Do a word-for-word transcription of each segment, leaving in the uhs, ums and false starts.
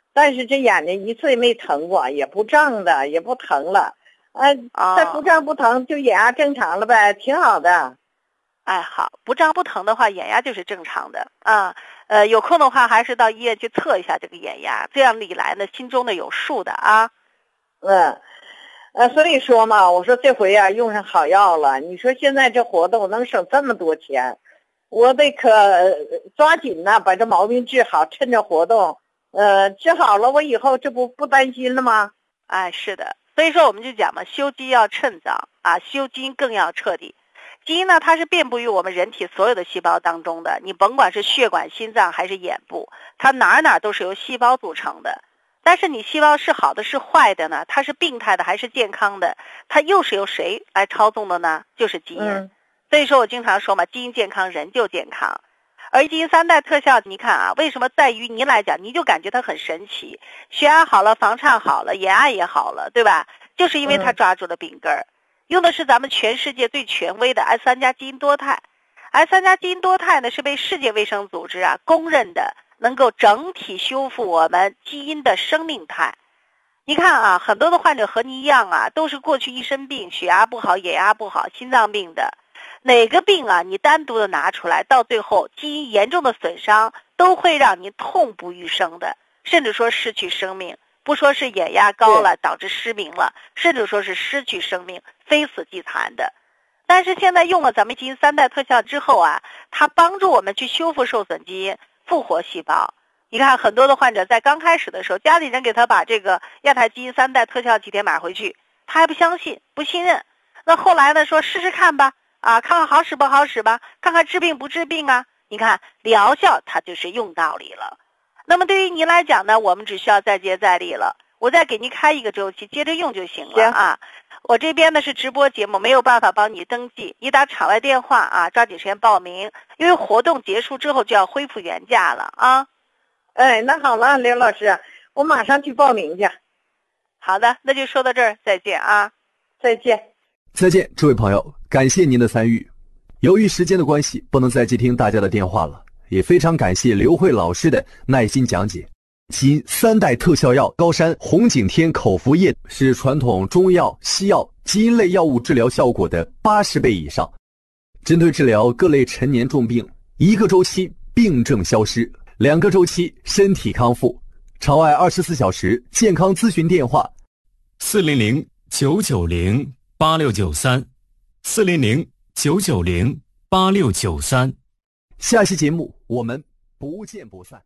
但是这眼睛一次也没疼过，也不胀的，也不疼了。呃，它不胀不疼，就眼压正常了呗，挺好的。 哎，好，不胀不疼的话，眼压就是正常的啊。呃，有空的话，还是到医院去测一下这个眼压，这样你来呢，心中呢有数的啊。 嗯，呃，所以说嘛，我说这回啊用上好药了。你说现在这活动能省这么多钱，我得可抓紧呐，把这毛病治好，趁着活动，呃，治好了，我以后这不不担心了吗？ 哎，是的。所以说我们就讲嘛，修肌要趁早啊，修基因更要彻底。基因呢，它是遍布于我们人体所有的细胞当中的，你甭管是血管、心脏还是眼部，它哪哪都是由细胞组成的。但是你细胞是好的是坏的呢？它是病态的还是健康的？它又是由谁来操纵的呢？就是基因。嗯、所以说我经常说嘛，基因健康，人就健康。而基因三代特效，你看啊，为什么在于您来讲，您就感觉它很神奇，血压好了，房颤好了，眼压也好了，对吧？就是因为它抓住了病根儿。嗯，用的是咱们全世界最权威的 S 三 加基因多肽。 S 三 加基因多肽呢，是被世界卫生组织啊公认的能够整体修复我们基因的生命态。你看啊，很多的患者和你一样啊，都是过去一身病，血压不好，眼压不好，心脏病的。哪个病啊你单独的拿出来，到最后基因严重的损伤都会让你痛不欲生的，甚至说失去生命。不说是眼压高了导致失明了，甚至说是失去生命，非死即残的。但是现在用了咱们基因三代特效之后啊，它帮助我们去修复受损基因，复活细胞。你看很多的患者在刚开始的时候，家里人给他把这个亚太基因三代特效气体买回去，他还不相信不信任。那后来呢，说试试看吧，啊，看看好使不好使吧，看看治病不治病啊。你看疗效它就是用道理了。那么对于您来讲呢，我们只需要再接再厉了，我再给您开一个周期，接着用就行了啊。我这边呢是直播节目，没有办法帮你登记，你打场外电话啊，抓紧时间报名，因为活动结束之后就要恢复原价了啊。 哎，那好了，刘老师，我马上去报名去。 好的，那就说到这儿，再见啊。 再见。 再见，这位朋友，感谢您的参与。由于时间的关系，不能再接听大家的电话了。也非常感谢刘慧老师的耐心讲解。基因三代特效药高山红景天口服液是传统中药、西药、基因类药物治疗效果的八十倍以上，针对治疗各类陈年重病，一个周期病症消失，两个周期身体康复。场外二十四小时健康咨询电话： 四零零九九零八六九三，四零零九九零八六九三。 下期节目我们不见不散。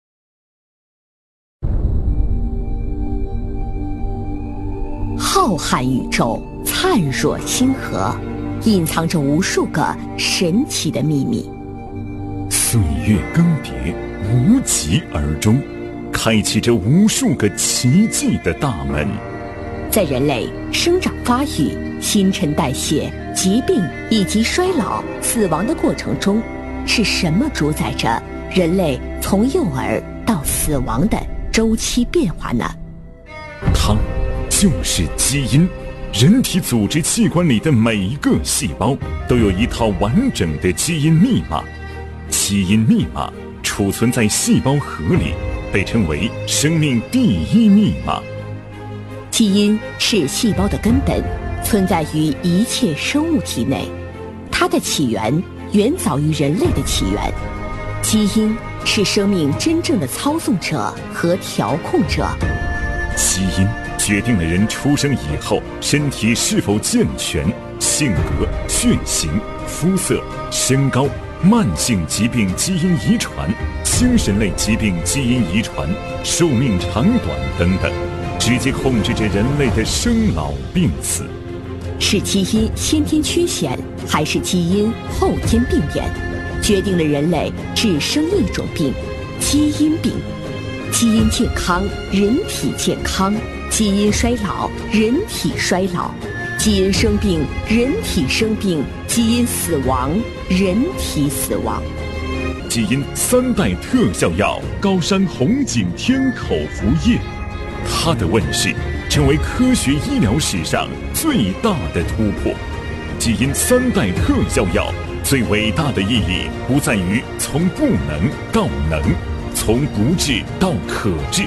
浩瀚宇宙，灿若星河，隐藏着无数个神奇的秘密。 岁月更迭，无疾而终，开启着无数个奇迹的大门。 在人类生长发育、新陈代谢、疾病以及衰老、死亡的过程中，是什么主宰着人类从幼儿到死亡的周期变化呢？ 它就是基因。人体组织器官里的每一个细胞都有一套完整的基因密码，基因密码储存在细胞核里，被称为生命第一密码。 基因是细胞的根本，存在于一切生物体内，它的起源远早于人类的起源。基因是生命真正的操纵者和调控者。 基因决定了人出生以后身体是否健全，性格、血型、肤色、身高、慢性疾病基因遗传、精神类疾病基因遗传、寿命长短等等，直接控制着人类的生老病死。 是基因先天缺陷还是基因后天病变，决定了人类只生一种病——基因病。基因健康，人体健康；基因衰老，人体衰老；基因生病，人体生病；基因死亡，人体死亡。 基因三代特效药高山红景天口服液，它的问世成为科学医疗史上最大的突破。基因三代特效药最伟大的意义，不在于从不能到能，从不治到可治，